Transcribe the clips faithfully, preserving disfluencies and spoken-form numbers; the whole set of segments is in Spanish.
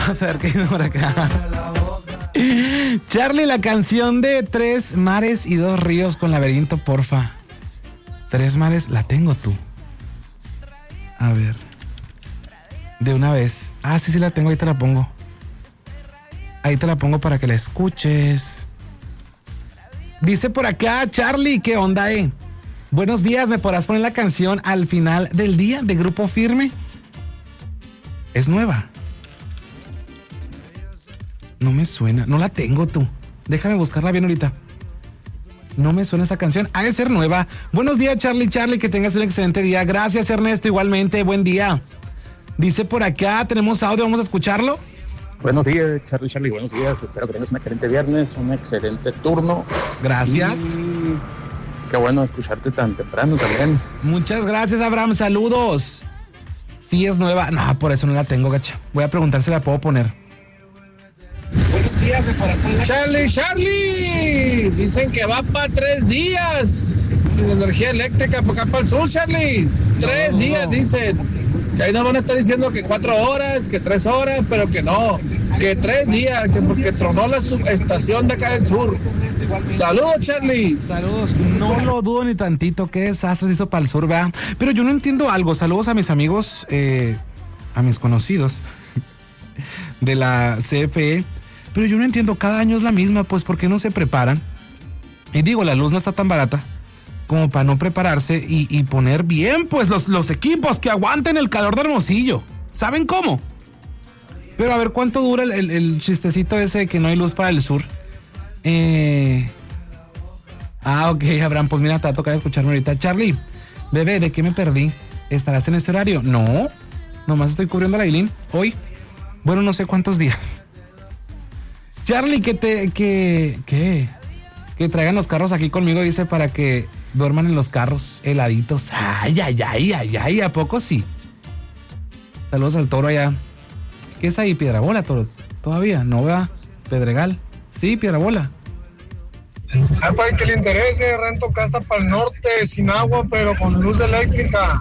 Vamos a ver qué hay por acá. Charlie, la canción de Tres Mares y Dos Ríos con Laberinto, porfa. Tres Mares, la tengo tú. A ver. De una vez. Ah, sí, sí la tengo, ahí te la pongo. Ahí te la pongo para que la escuches. Dice por acá, Charlie, ¿qué onda, eh? Buenos días, ¿me podrás poner la canción Al Final del Día de Grupo Firme? Es nueva. No me suena, no la tengo tú. Déjame buscarla bien ahorita. No me suena esa canción, ha de ser nueva. Buenos días, Charlie, Charlie, que tengas un excelente día. Gracias, Ernesto, igualmente, buen día. Dice por acá, tenemos audio, vamos a escucharlo. Buenos días, Charlie, Charlie, buenos días. Espero que tengas un excelente viernes, un excelente turno. Gracias. Y qué bueno escucharte tan temprano también. Muchas gracias, Abraham, saludos. Sí, es nueva. No, por eso no la tengo, gacha. Voy a preguntar si la puedo poner. Buenos días, Charlie, Charlie. Dicen que va para tres días. Sin energía eléctrica para acá para el sur, Charlie. Tres no. días, dicen. Que ahí no van a estar diciendo que cuatro horas, que tres horas, pero que no. Que tres días, que porque tronó la subestación de acá del sur. Saludos, Charlie. Saludos. No lo dudo ni tantito. Qué desastre se hizo para el sur, ¿verdad? Pero yo no entiendo algo. Saludos a mis amigos, eh, a mis conocidos de la C F E. Pero yo no entiendo, cada año es la misma, pues ¿por qué no se preparan? Y digo, la luz no está tan barata como para no prepararse y, y poner bien, pues, los, los equipos que aguanten el calor de Hermosillo. ¿Saben cómo? Pero a ver, ¿cuánto dura el, el, el chistecito ese de que no hay luz para el sur? Eh... Ah, ok, Abraham, pues mira, te va a tocar escucharme ahorita. Charlie, bebé, ¿de qué me perdí? ¿Estarás en este horario? No, nomás estoy cubriendo la Ailín hoy. Bueno, no sé cuántos días. Charlie, que te, que, que, que traigan los carros aquí conmigo, dice, para que duerman en los carros heladitos. Ay, ay, ay, ay, ay, ¿a poco sí? Saludos al Toro allá. ¿Qué es ahí? Piedrabola, Toro. ¿Todavía? ¿No va? ¿Pedregal? Sí, Piedrabola. Ah, para el que le interese, rento casa para el norte, sin agua, pero con luz eléctrica.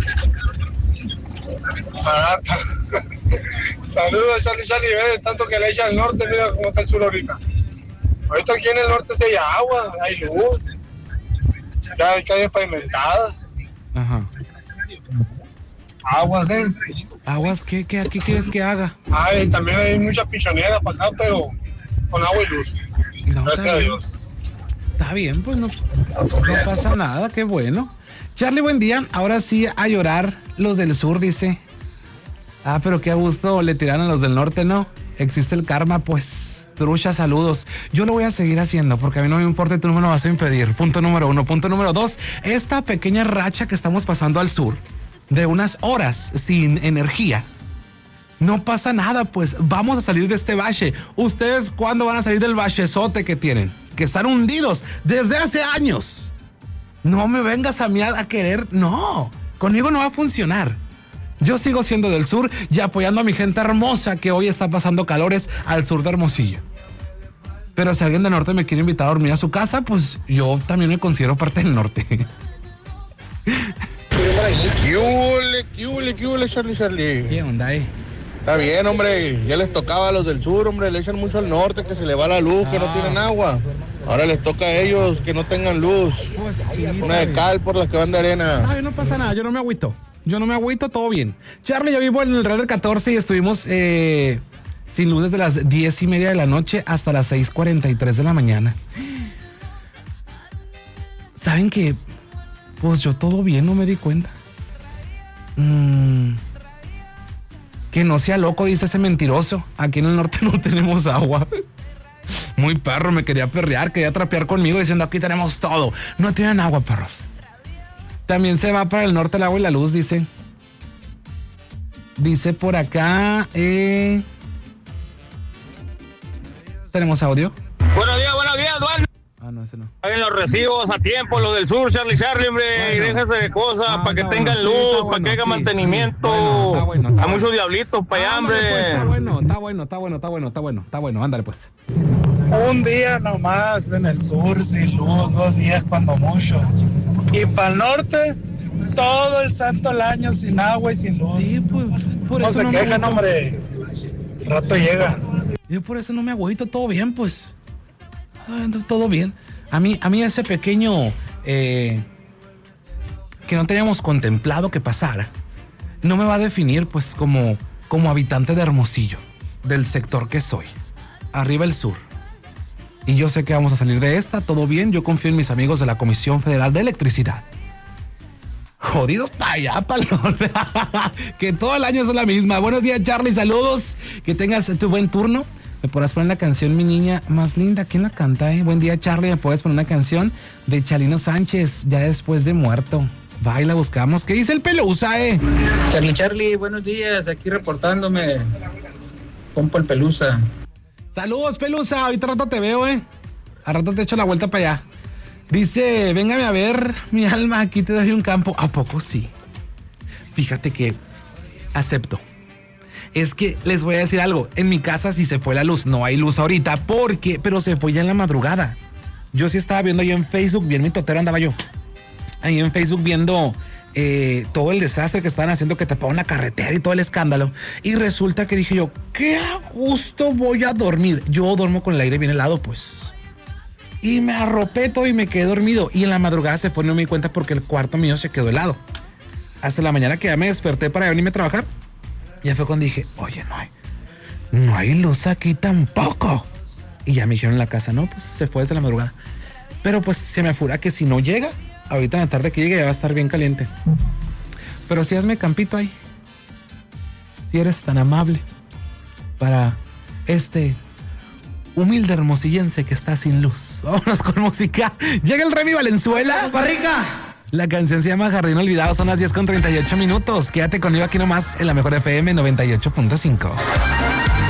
Barata. Saludos, Charlie, Charlie, ve, tanto que le echa al norte, mira cómo está el sur ahorita. Ahorita aquí en el norte se hay agua, hay luz, ya hay calles pavimentadas. Ajá. Aguas, ¿eh? ¿Aguas? ¿Qué, qué, qué quieres que haga? Ay, también hay mucha pichonera para acá, pero con agua y luz. No, gracias a Dios. Está bien, pues no, no pasa nada, qué bueno. Charlie, buen día. Ahora sí, a llorar los del sur, dice. Ah, pero qué a gusto le tiran a los del norte, ¿no? Existe el karma, pues. Trucha, saludos. Yo lo voy a seguir haciendo porque a mí no me importa y tú no me lo vas a impedir. Punto número uno. Punto número dos. Esta pequeña racha que estamos pasando al sur, de unas horas sin energía, no pasa nada, pues vamos a salir de este bache. ¿Ustedes cuándo van a salir del bachezote que tienen? Que están hundidos desde hace años. No me vengas a mí a querer. No, conmigo no va a funcionar. Yo sigo siendo del sur y apoyando a mi gente hermosa que hoy está pasando calores al sur de Hermosillo. Pero si alguien del norte me quiere invitar a dormir a su casa, pues yo también me considero parte del norte. ¿Qué hule, qué hule, qué hule, Charlie, Charlie? ¿Qué onda, eh? Está bien, hombre, ya les tocaba a los del sur, hombre, le echan mucho al norte, que se le va la luz, ah. que no tienen agua. Ahora les toca a ellos que no tengan luz. Pues sí, una de cal por las que van de arena. Ay, no pasa nada, yo no me agüito. Yo no me agüito, todo bien. Charlie, yo vivo en el Real del catorce y estuvimos eh, sin luz desde las diez y media de la noche hasta las seis cuarenta y tres de la mañana. ¿Saben qué? Pues yo todo bien, no me di cuenta. Mm, que no sea loco, dice ese mentiroso. Aquí en el norte no tenemos agua. Muy perro, me quería perrear, quería trapear conmigo diciendo aquí tenemos todo. No tienen agua, perros. También se va para el norte el agua y la luz, dice. Dice por acá. Eh... ¿Tenemos audio? Buenos días, buenos días, Duan. Ah, no, ese no. Paguen los recibos a tiempo, los del sur, Charlie, Charlie, hombre. Bueno. Y déjense de cosas ah, para que tengan bueno, luz, sí, para bueno, que haga sí, mantenimiento. Sí. Bueno, está bueno, está Hay bueno. muchos diablitos para allá, hombre. Pues, está bueno, está bueno, está bueno, está bueno, está bueno, está bueno. Ándale, pues. Un día nomás en el sur sin luz, dos días cuando mucho. Y para el norte, todo el santo el año sin agua y sin luz. Sí, pues, por no eso se no quejan, me... hombre. Rato llega. Yo por eso no me agüito, todo bien, pues. Todo bien. A mí, a mí ese pequeño eh, que no teníamos contemplado que pasara, no me va a definir, pues, como, como habitante de Hermosillo, del sector que soy. Arriba el sur. Y yo sé que vamos a salir de esta, todo bien. Yo confío en mis amigos de la Comisión Federal de Electricidad. Jodidos para allá, para el norte. Que todo el año es la misma. Buenos días, Charlie, saludos. Que tengas tu buen turno. ¿Me podrás poner la canción Mi Niña Más Linda? ¿Quién la canta, eh? Buen día, Charlie. ¿Me puedes poner una canción de Chalino Sánchez, Ya Después de Muerto? Va y la buscamos. ¿Qué dice el Pelusa, eh? Charlie, Charlie, buenos días. Aquí reportándome. Compo el Pelusa. Saludos, Pelusa. Ahorita rato te veo, eh. A rato te echo la vuelta para allá. Dice, véngame a ver, mi alma, aquí te doy un campo. ¿A poco sí? Fíjate que acepto. Es que les voy a decir algo. En mi casa sí se fue la luz. No hay luz ahorita porque, pero se fue ya en la madrugada. Yo sí estaba viendo ahí en Facebook, bien mi totero andaba yo. Ahí en Facebook viendo eh, todo el desastre que estaban haciendo, que tapaban la carretera y todo el escándalo. Y resulta que dije yo, qué a gusto voy a dormir. Yo duermo con el aire bien helado, pues. Y me arropé todo y me quedé dormido. Y en la madrugada se fue, no me di cuenta porque el cuarto mío se quedó helado. Hasta la mañana que ya me desperté para venirme a trabajar. Ya fue cuando dije, oye, no hay, no hay luz aquí tampoco. Y ya me dijeron en la casa, no, pues se fue desde la madrugada. Pero pues se me afura que si no llega, ahorita en la tarde que llegue ya va a estar bien caliente. Pero si hazme campito ahí. Si eres tan amable para este humilde hermosillense que está sin luz. Vámonos con música. Llega el Remy Valenzuela. ¡Barrica! La canción se llama Jardín Olvidado. Son las diez con treinta y ocho minutos. Quédate conmigo aquí nomás en la mejor F M noventa y ocho punto cinco.